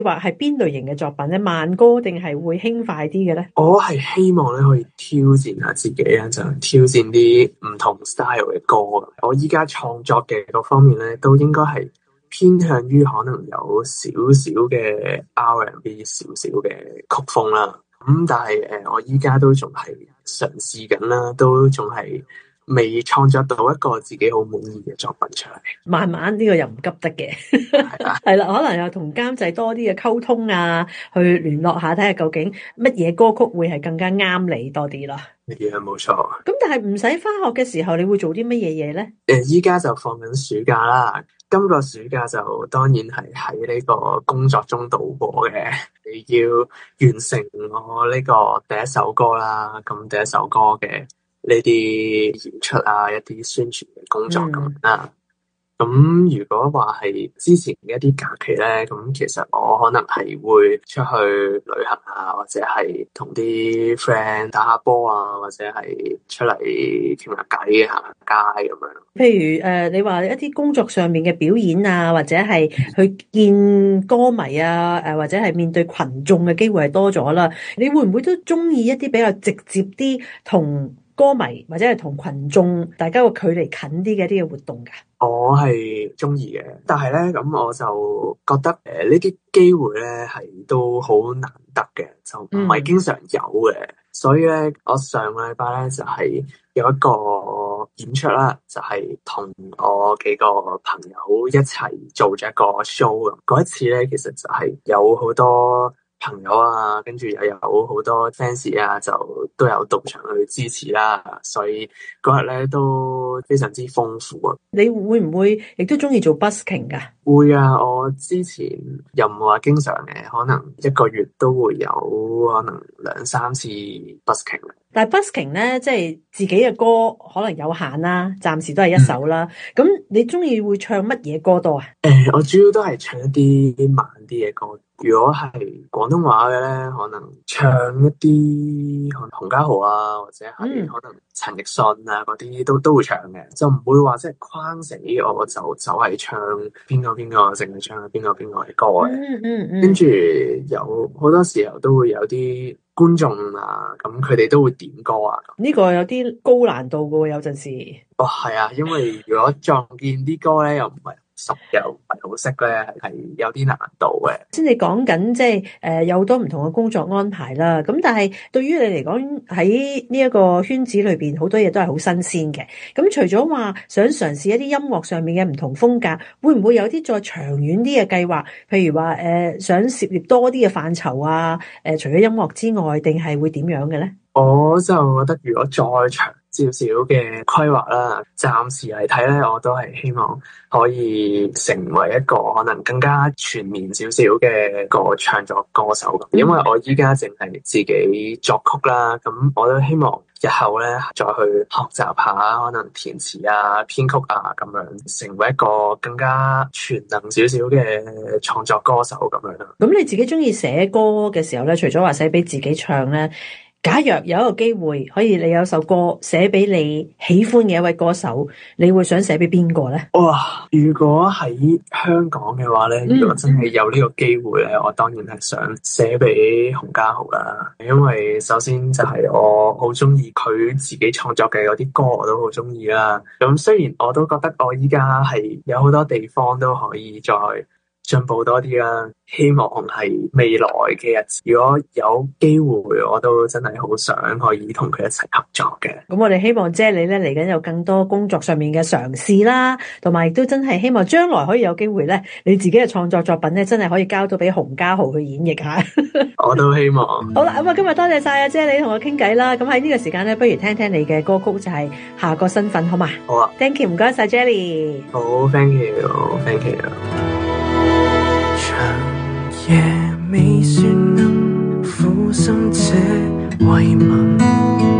話係邊類型嘅作品咧？慢歌定係會輕快啲嘅咧？ 我係希望咧可以挑戰下自己啊，就挑戰啲唔同 style 嘅歌。我依家創作嘅各方面咧，都應該係偏向於可能有少少嘅 R&B 少少嘅曲風啦。但係我依家都仲係嘗試緊啦，都仲係未創作到一個自己好滿意嘅作品出嚟。 慢慢呢個又唔急得嘅，係啦，可能又同監製多啲嘅溝通啊，去聯絡下睇下究竟乜嘢歌曲會係更加啱你多啲啦。 係冇錯。 咁但係唔使返學嘅時候，你會做啲乜嘢嘢咧？ 依家就放緊暑假啦。今個暑假就當然係喺呢個工作中度過嘅。你要完成我呢個第一首歌啦，咁第一首歌嘅呢啲演出啊，一啲宣傳嘅工作咁啦。咁如果話係之前嘅一啲假期咧，咁其實我可能係會出去旅行啊，或者係同啲 friend 打下波啊，或者係出嚟傾下偈、行下街咁樣。譬如你話一啲工作上面嘅表演啊，或者係去見歌迷啊，或者係面對群眾嘅機會係多咗啦。你會唔會都中意一啲比較直接啲同歌迷或者係同群眾大家個距離近啲嘅一啲嘅活動㗎？ 我係中意嘅，但係咧咁我就覺得呢啲機會咧係都好難得嘅，就唔係經常有嘅。所以咧，我上個禮拜咧就係有一個演出啦，就係同我幾個朋友一齊做咗一個 show。嗰一次咧，其實就係有好多朋友啊，跟住又有好多 fans 啊，就都有到場去支持啦，所以嗰日咧都非常之豐富啊！ 你會唔會亦都中意做 busking 噶？ 會啊，我之前又唔係話經常嘅，可能一個月都會有可能2-3次 busking。 但係 busking 咧，即係自己嘅歌可能有限啦，暫時都係一首啦。咁你中意會唱乜嘢歌多啊？ 我主要都係唱一啲慢啲嘅歌。如果係廣東話嘅咧，可能唱一啲洪家豪啊，或者係可能陳奕迅啊嗰啲都會唱嘅，就唔會話即係框死我就係唱邊個，淨係唱邊個嘅歌嘅。跟住有好多時候都會有啲觀眾啊，咁佢哋都會點歌啊。 呢個有啲高難度嘅喎，有陣時。 係啊，因為如果撞見啲歌咧，又唔係熟又唔係好識咧，係有啲難度嘅。先你講緊即係有好多唔同嘅工作安排啦，咁但係對於你嚟講喺呢一個圈子裏邊，好多嘢都係好新鮮嘅。咁除咗話想嘗試一啲音樂上面嘅唔同風格，會唔會有啲再長遠啲嘅計劃？譬如話想涉獵多啲嘅範疇啊？除咗音樂之外，定係會點樣嘅咧？我就覺得如果再長少少嘅規劃啦，暫時嚟睇咧，我都係希望可以成為一個可能更加全面少少嘅個唱作歌手咁。因為我依家淨係自己作曲啦，咁我都希望日後咧再去學習下可能填詞啊、編曲啊咁樣，成為一個更加全能少少嘅創作歌手咁樣。咁你自己中意寫歌嘅時候咧，除咗話寫俾自己唱咧，假若有一個機會，可以你有首歌寫俾你喜歡嘅一位歌手，你會想寫俾邊個咧？哇！如果喺香港嘅話咧，如果真係有呢個機會咧，我當然係想寫俾洪家豪啦。因為首先就係我好中意佢自己創作嘅嗰啲歌，我都好中意啦。咁雖然我都覺得我依家係有好多地方都可以再進步多啲啦，希望係未來嘅日子，如果有機會，我都真係好想可以同佢一齊合作嘅。咁我哋希望姐你咧嚟緊有更多工作上面嘅嘗試啦，同埋亦都真係希望將來可以有機會咧，你自己嘅創作作品咧，真係可以交到俾洪家豪去演繹下。我都希望。好啦，咁啊今日多謝晒阿姐你同我傾偈啦。咁喺呢個時間咧，不如聽聽你嘅歌曲，就係下個身份，好嘛？好啊。Thank you，唔該晒 Jelly。好 ，Thank you，Thank you。長夜未算能撫心這慰問。